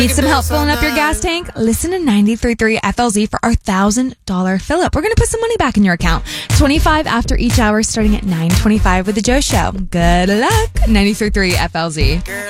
Need some help filling up your gas tank? Listen to 93.3 FLZ for our $1,000 fill up. We're going to put some money back in your account. 25 after each hour starting at 9:25 with the Joe Show. Good luck. 93.3 FLZ.